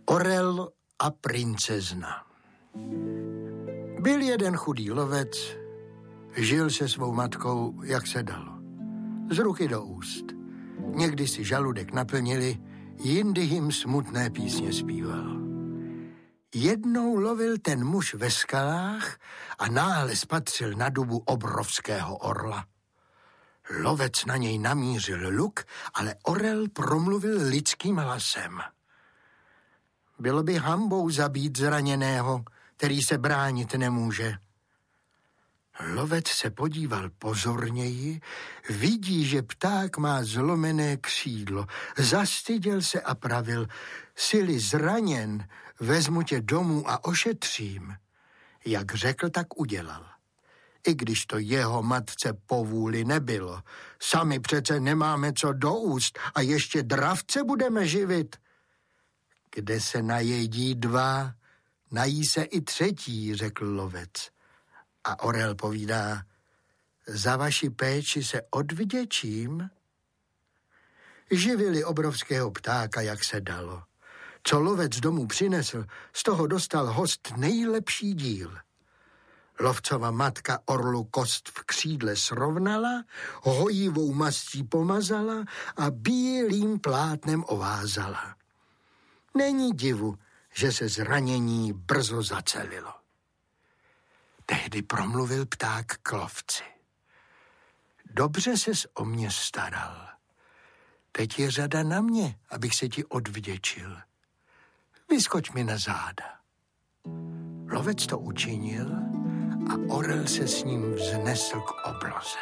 Orel a princezna. Byl jeden chudý lovec, žil se svou matkou, jak se dalo. Z ruky do úst. Někdy si žaludek naplnili, jindy jim smutné písně zpíval. Jednou lovil ten muž ve skalách a náhle spatřil na dubu obrovského orla. Lovec na něj namířil luk, ale orel promluvil lidským hlasem. Bylo by hanbou zabít zraněného, který se bránit nemůže. Lovec se podíval pozorněji, vidí, že pták má zlomené křídlo. Zastyděl se a pravil, jsi-li zraněn, vezmu tě domů a ošetřím. Jak řekl, tak udělal. I když to jeho matce po vůli nebylo. Sami přece nemáme co do úst a ještě dravce budeme živit. Kde se najedí dva, nají se i třetí, řekl lovec. A orel povídá, za vaši péči se odvděčím. Živili obrovského ptáka, jak se dalo. Co lovec domů přinesl, z toho dostal host nejlepší díl. Lovcova matka orlu kost v křídle srovnala, hojivou mastí pomazala a bílým plátnem ovázala. Není divu, že se zranění brzo zacelilo. Tehdy promluvil pták k lovci. Dobře ses o mě staral. Teď je řada na mě, abych se ti odvděčil. Vyskoč mi na záda. Lovec to učinil a orel se s ním vznesl k obloze.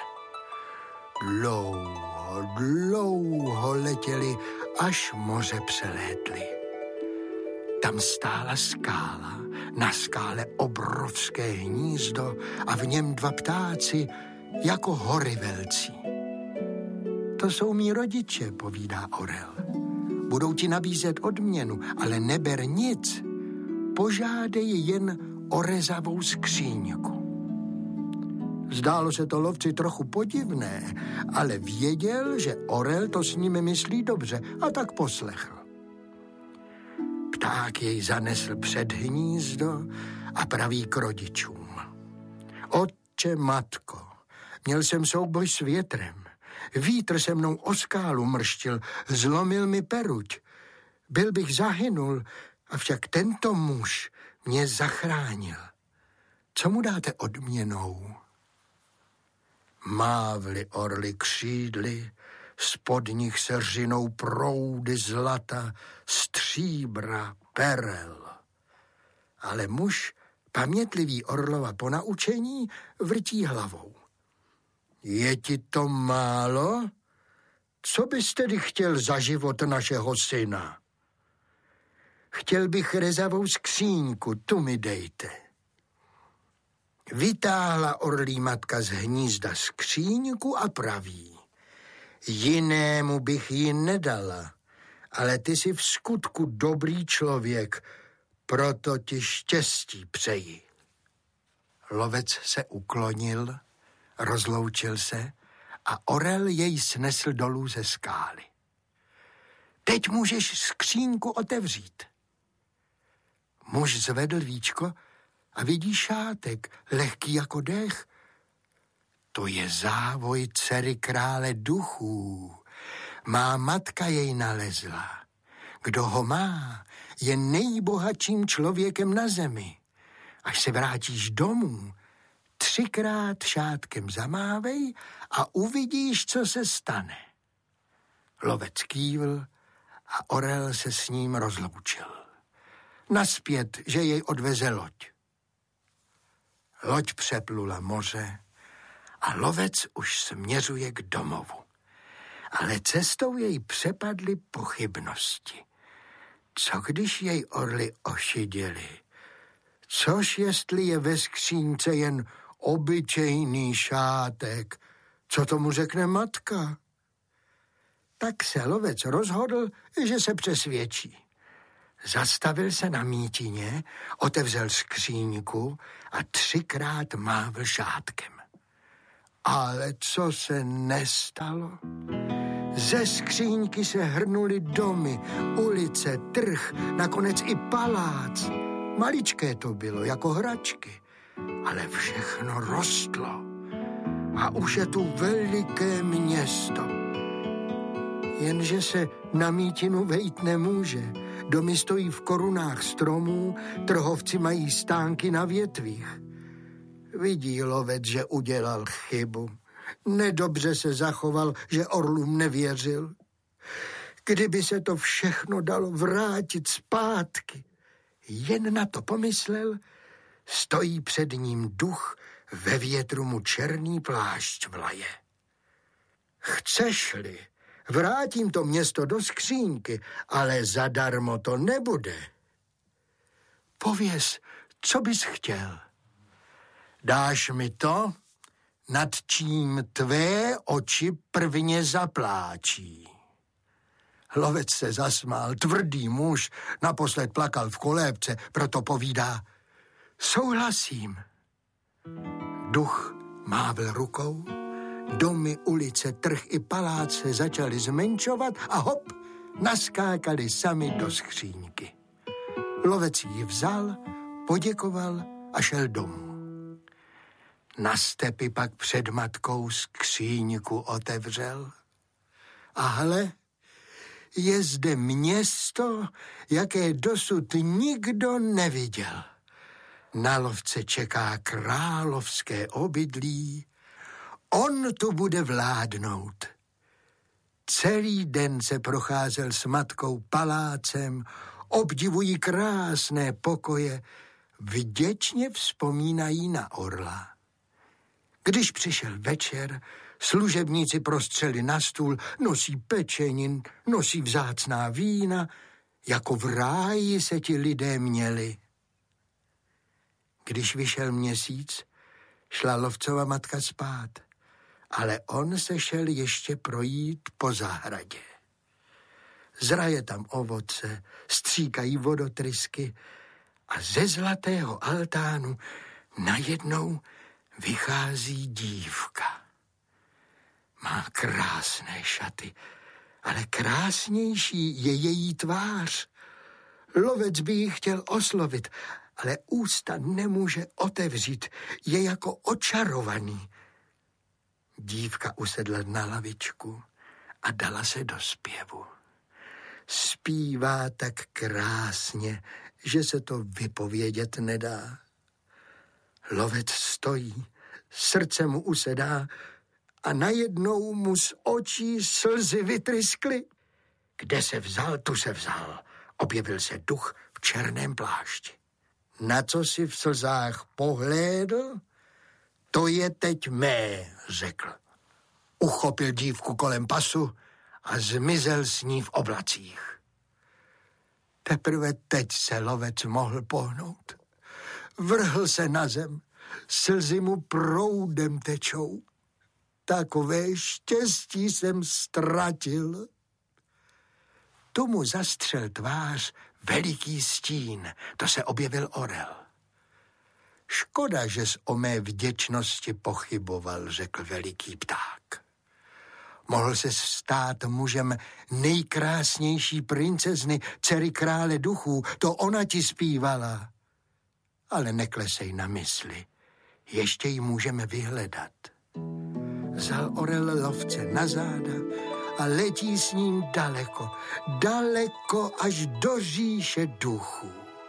Dlouho letěli, až moře přelétli. Tam stála skála, na skále obrovské hnízdo a v něm dva ptáci jako hory velcí. To jsou mí rodiče, povídá orel. Budou ti nabízet odměnu, ale neber nic. Požádej jen o rezavou skříňku. Zdálo se to lovci trochu podivné, ale věděl, že orel to s nimi myslí dobře a tak poslechl. Pták jej zanesl před hnízdo a praví k rodičům. Otče, matko, měl jsem souboj s větrem. Vítr se mnou o skálu mrštil, zlomil mi peruť. Byl bych zahynul, avšak tento muž mě zachránil. Co mu dáte odměnou? Mávli orly křídly, spod nich se řinou proudy zlata, stříbra, perel. Ale muž, pamětlivý orlova ponaučení, vrtí hlavou. Je ti to málo? Co bys tedy chtěl za život našeho syna? Chtěl bych rezavou skříňku, tu mi dejte. Vytáhla orlí matka z hnízda skříňku a praví. Jinému bych ji nedala, ale ty jsi v skutku dobrý člověk, proto ti štěstí přeji. Lovec se uklonil, rozloučil se a orel jej snesl dolů ze skály. Teď můžeš skříňku otevřít. Muž zvedl víčko a vidí šátek, lehký jako dech. To je závoj dcery krále duchů. Má matka jej nalezla. Kdo ho má, je nejbohatším člověkem na zemi. Až se vrátíš domů, 3krát šátkem zamávej a uvidíš, co se stane. Lovec kývl a orel se s ním rozloučil. Nazpět, že jej odveze loď. Loď přeplula moře a lovec už směřuje k domovu. Ale cestou jej přepadly pochybnosti. Co když jej orly ošiděli? Což jestli je ve skřínce jen obyčejný šátek? Co tomu řekne matka? Tak se lovec rozhodl, že se přesvědčí. Zastavil se na mítině, otevřel skříňku a 3krát mávl šátkem. Ale co se nestalo? Ze skříňky se hrnuly domy, ulice, trh, nakonec i palác. Maličké to bylo, jako hračky, ale všechno rostlo. A už je tu veliké město. Jenže se na mítinu vejít nemůže. Domy stojí v korunách stromů, trhovci mají stánky na větvích. Vidí lovec, že udělal chybu. Nedobře se zachoval, že orlům nevěřil. Kdyby se to všechno dalo vrátit zpátky. Jen na to pomyslel, stojí před ním duch, ve větru mu černý plášť vlaje. Chceš-li, vrátím to město do skřínky, ale zadarmo to nebude. Pověz, co bys chtěl. Dáš mi to, nad čím tvé oči prvně zapláčí. Lovec se zasmál, tvrdý muž, naposled plakal v kolébce, proto povídá: souhlasím. Duch mávl rukou, domy, ulice, trh i paláce začaly zmenšovat a hop, naskákali sami do skříňky. Lovec ji vzal, poděkoval a šel domů. Na stepi pak před matkou skříňku otevřel. A hle, je zde město, jaké dosud nikdo neviděl. Na lovce čeká královské obydlí, on tu bude vládnout. Celý den se procházel s matkou palácem, obdivují krásné pokoje, vděčně vzpomínají na orla. Když přišel večer, služebníci prostřeli na stůl, nosí pečenin, nosí vzácná vína, jako v ráji se ti lidé měli. Když vyšel měsíc, šla lovcova matka spát, ale on se šel ještě projít po zahradě. Zraje tam ovoce, stříkají vodotrysky a ze zlatého altánu najednou vychází dívka. Má krásné šaty, ale krásnější je její tvář. Lovec by ji chtěl oslovit, ale ústa nemůže otevřít, je jako očarovaný. Dívka usedla na lavičku a dala se do zpěvu. Zpívá tak krásně, že se to vypovědět nedá. Lovec stojí, srdce mu usedá a najednou mu z očí slzy vytryskly. Kde se vzal, tu se vzal. Objevil se duch v černém plášti. Na co si v slzách pohlédl? To je teď mé, řekl. Uchopil dívku kolem pasu a zmizel s ní v oblacích. Teprve teď se lovec mohl pohnout. Vrhl se na zem, slzy mu proudem tečou. Takové štěstí jsem ztratil. Tu mu zastřel tvář veliký stín, to se objevil orel. Škoda, že jsi o mé vděčnosti pochyboval, řekl veliký pták. Mohl se stát mužem nejkrásnější princezny, dcery krále duchů, to ona ti zpívala. Ale neklesej na mysli, ještě ji můžeme vyhledat. Vzal orel lovce na záda a letí s ním daleko, daleko až do říše duchů.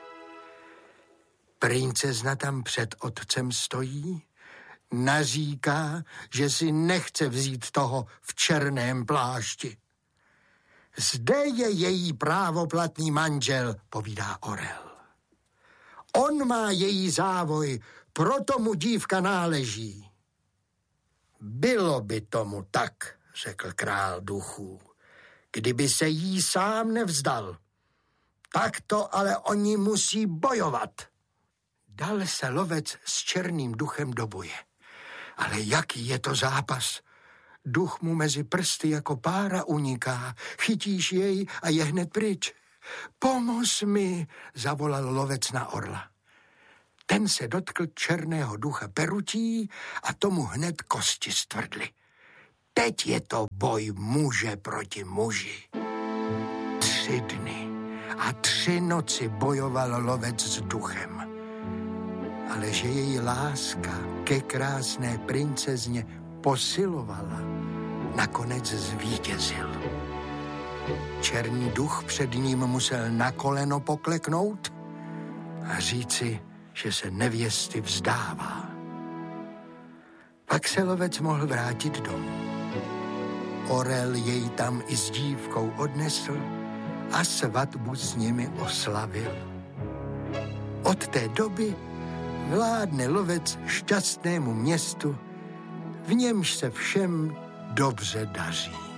Princezna tam před otcem stojí, naříká, že si nechce vzít toho v černém plášti. Zde je její právoplatný manžel, povídá orel. On má její závoj, proto mu dívka náleží. Bylo by tomu tak, řekl král duchů, kdyby se jí sám nevzdal. Tak to ale oni musí bojovat. Dal se lovec s černým duchem do boje. Ale jaký je to zápas? Duch mu mezi prsty jako pára uniká. Chytíš jej a je hned pryč. Pomoz mi, zavolal lovec na orla. Ten se dotkl černého ducha perutí a tomu hned kosti stvrdly. Teď je to boj muže proti muži. 3 dny a 3 noci bojoval lovec s duchem. Ale že její láska ke krásné princezně posilovala, nakonec zvítězil. Černý duch před ním musel na koleno pokleknout a říci, že se nevěsty vzdává. Pak se lovec mohl vrátit domů. Orel jej tam i s dívkou odnesl a svatbu s nimi oslavil. Od té doby vládne lovec šťastnému městu, v němž se všem dobře daří.